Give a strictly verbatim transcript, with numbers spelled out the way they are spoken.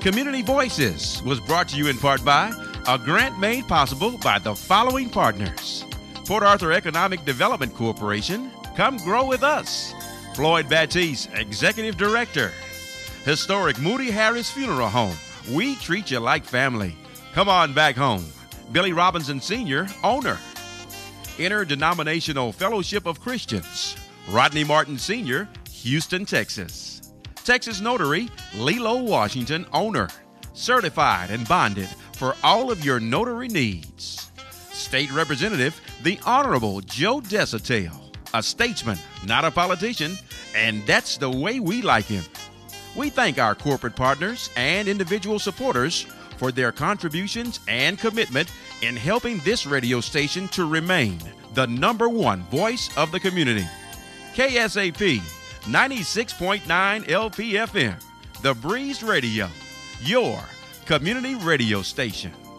Community Voices was brought to you in part by a grant made possible by the following partners: Port Arthur Economic Development Corporation, come grow with us. Floyd Batiste, Executive Director. Historic Moody Harris Funeral Home, we treat you like family. Come on back home. Billy Robinson Senior, owner. Interdenominational Fellowship of Christians, Rodney Martin Senior, Houston, Texas. Texas Notary, Lilo Washington, owner. Certified and bonded for all of your notary needs. State Representative, the Honorable Joe Desautel, a statesman, not a politician, and that's the way we like him. We thank our corporate partners and individual supporters for their contributions and commitment in helping this radio station to remain the number one voice of the community. K S A P ninety-six point nine L P F M, The Breeze Radio, your community radio station.